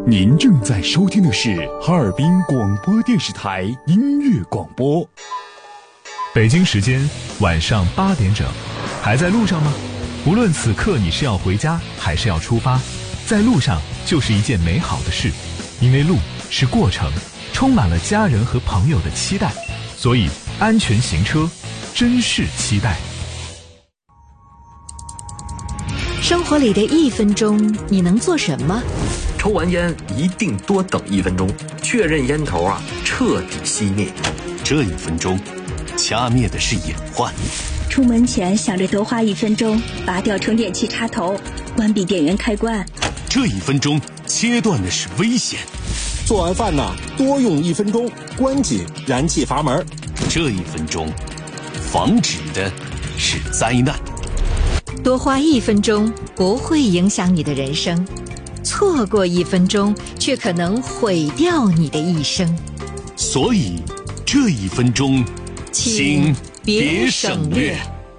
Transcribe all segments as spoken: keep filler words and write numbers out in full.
您正在收听的是哈尔滨广播电视台音乐广播。 北京时间晚上八点整，还在路上吗？无论此刻你是要回家还是要出发，在路上就是一件美好的事，因为路是过程，充满了家人和朋友的期待，所以安全行车，珍视期待。 生活里的一分钟，你能做什么？ 抽完烟一定多等一分钟，确认烟头啊彻底熄灭。 这一分钟，掐灭的是隐患。 出门前想着多花一分钟，拔掉充电器插头，关闭电源开关。 这一分钟，切断的是危险。 做完饭呢，多用一分钟，关紧燃气阀门。 这一分钟，防止的是灾难。 多花一分钟不会影响你的人生，错过一分钟却可能毁掉你的一生。 所以这一分钟，请别省略。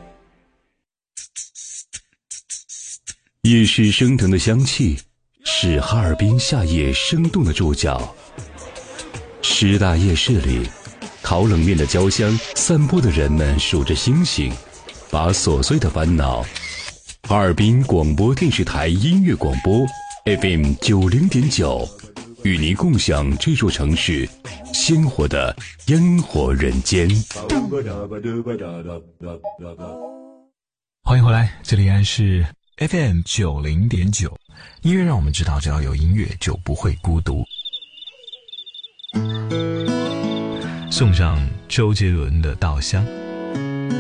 夜市升腾的香气是哈尔滨夏夜生动的注脚。师大夜市里，烤冷面的焦香散播的人们数着星星，把琐碎的烦恼。哈尔滨广播电视台音乐广播 F M 九零点九，与您共享这座城市鲜活的烟火人间。 欢迎回来，这里依然是 F M 九零点九，音乐让我们知道，只要有音乐就不会孤独。送上周杰伦的《稻香》。